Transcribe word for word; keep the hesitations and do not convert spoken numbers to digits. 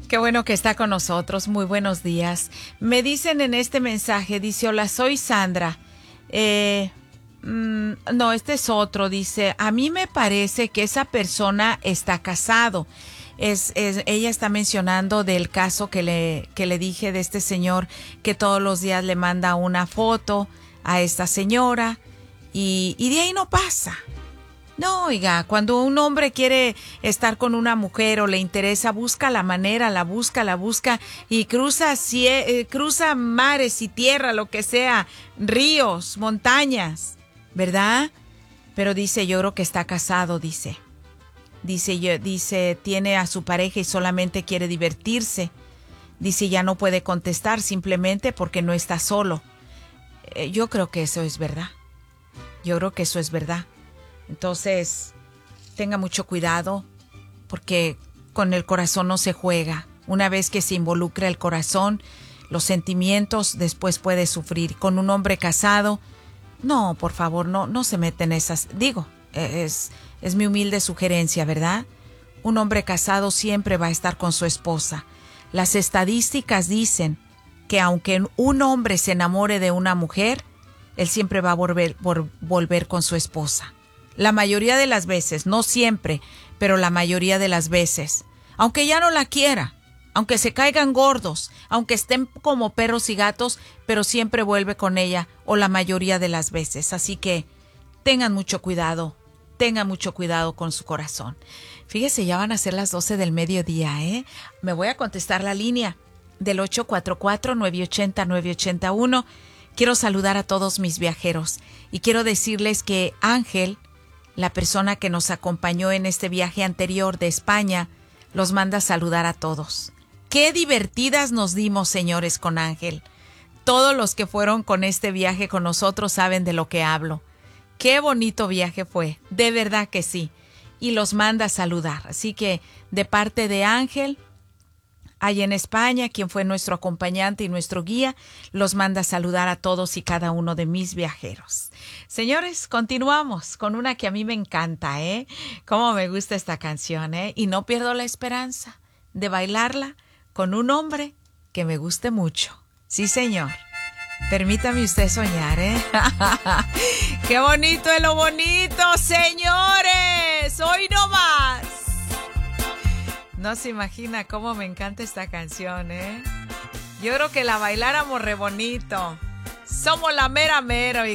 Qué bueno que está con nosotros. Muy buenos días. Me dicen en este mensaje, dice, hola, soy Sandra. Eh, mm, no, este es otro. Dice, a mí me parece que esa persona está casado. Es, es, ella está mencionando del caso que le, que le dije de este señor que todos los días le manda una foto a esta señora y, y de ahí no pasa. No, oiga, cuando un hombre quiere estar con una mujer o le interesa, busca la manera, la busca, la busca y cruza, cie- cruza mares y tierra, lo que sea, ríos, montañas, ¿verdad? Pero dice, yo creo que está casado, dice. Dice, yo, dice, tiene a su pareja y solamente quiere divertirse. Dice, ya no puede contestar simplemente porque no está solo. Eh, yo creo que eso es verdad. Yo creo que eso es verdad. Entonces, tenga mucho cuidado porque con el corazón no se juega. Una vez que se involucra el corazón, los sentimientos, después puede sufrir. Con un hombre casado, no, por favor, no, no se meten esas. Digo, es, es mi humilde sugerencia, ¿verdad? Un hombre casado siempre va a estar con su esposa. Las estadísticas dicen que aunque un hombre se enamore de una mujer, él siempre va a volver, por, volver con su esposa. La mayoría de las veces, no siempre, pero la mayoría de las veces. Aunque ya no la quiera, aunque se caigan gordos, aunque estén como perros y gatos, pero siempre vuelve con ella o la mayoría de las veces. Así que tengan mucho cuidado, tengan mucho cuidado con su corazón. Fíjese, ya van a ser las doce del mediodía, ¿eh? Me voy a contestar la línea del ocho cuatro cuatro, nueve ocho cero, nueve ocho cero uno. Quiero saludar a todos mis viajeros y quiero decirles que Ángel, la persona que nos acompañó en este viaje anterior de España, los manda a saludar a todos. Qué divertidas nos dimos, señores, con Ángel. Todos los que fueron con este viaje con nosotros saben de lo que hablo. Qué bonito viaje fue, de verdad que sí. Y los manda a saludar. Así que de parte de Ángel, allá en España, quien fue nuestro acompañante y nuestro guía, los manda a saludar a todos y cada uno de mis viajeros. Señores, continuamos con una que a mí me encanta, ¿eh? Cómo me gusta esta canción, ¿eh? Y no pierdo la esperanza de bailarla con un hombre que me guste mucho. Sí, señor. Permítame usted soñar, ¿eh? ¡Qué bonito es lo bonito, señores! ¡Hoy no más! No se imagina cómo me encanta esta canción, ¿eh? Yo creo que la bailáramos re bonito. Somos la mera mera, oiga.